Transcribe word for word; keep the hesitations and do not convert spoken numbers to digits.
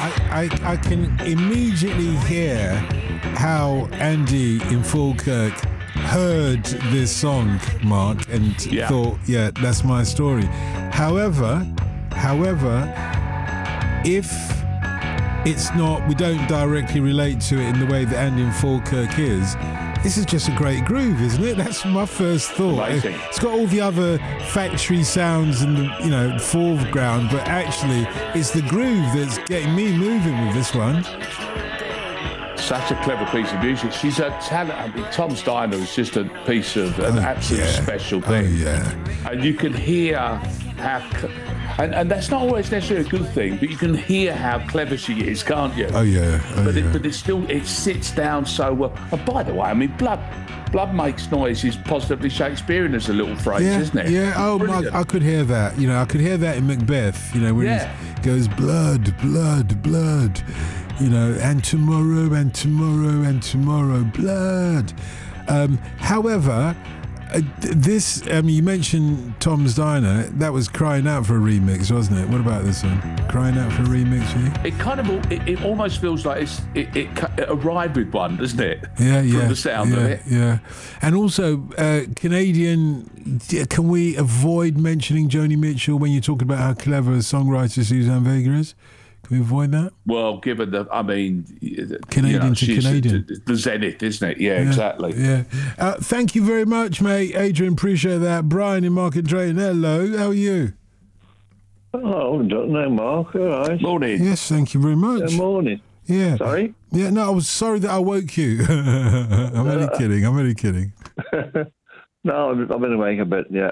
I, I, I can immediately hear how Andy in Falkirk heard this song, Mark, and yeah. thought, yeah, that's my story. However, however, if it's not, we don't directly relate to it in the way that Andy in Falkirk is, this is just a great groove, isn't it? That's my first thought. Amazing. It's got all the other factory sounds in the, you know, foreground, but actually it's the groove that's getting me moving with this one. Such a clever piece of music. She's a talent. I mean, Tom's Diner is just a piece of an oh, absolute yeah. special thing. Oh, yeah. And you can hear how, and, and that's not always necessarily a good thing, but you can hear how clever she is, can't you? Oh, yeah. Oh, but, yeah. It, but it still, it sits down so well. And by the way, I mean, blood blood makes noise is positively Shakespearean as a little phrase, yeah, isn't it? Yeah, oh, Mark, I could hear that. You know, I could hear that in Macbeth, you know, when yeah. he goes, blood, blood, blood. You know, and tomorrow, and tomorrow, and tomorrow, blood. Um, however, uh, this, I mean, you mentioned Tom's Diner. That was crying out for a remix, wasn't it? What about this one? Crying out for a remix for you? It kind of, it, it almost feels like it's, it, it, it arrived with one, doesn't it? Yeah, yeah. From the sound yeah, of it. Yeah. And also, uh, Canadian, can we avoid mentioning Joni Mitchell when you talk about how clever a songwriter Suzanne Vega is? Can we avoid that? Well, given the, I mean, Canadian you know, to Canadian. The, the zenith, isn't it? Yeah, yeah exactly. Yeah. Uh, thank you very much, mate. Adrian, appreciate that. Brian in Market Drayton, hello. How are you? Oh, don't know, Mark. All right. Morning. Yes, thank you very much. Good morning. Yeah. Sorry? Yeah, no, I was sorry that I woke you. I'm only kidding. I'm only kidding. No, I've been awake a bit, yeah.